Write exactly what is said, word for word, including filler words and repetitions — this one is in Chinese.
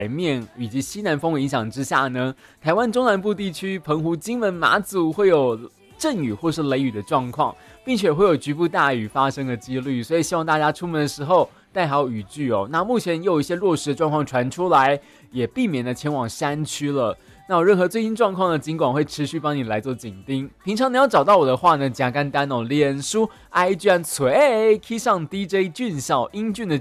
海面以及西南风的影响之下呢，台湾中南部地区、澎湖、金门、马祖会有阵雨或是雷雨的状况，并且会有局部大雨发生的几率，所以希望大家出门的时候带好雨具哦。那目前又有一些落实的状况传出来，也避免了前往山区了。那有任何最新状况呢，尽管会持续帮你来做紧盯。平常你要找到我的话呢，加干单哦，脸书、I G 和 Twitter 上 D J 俊孝英俊的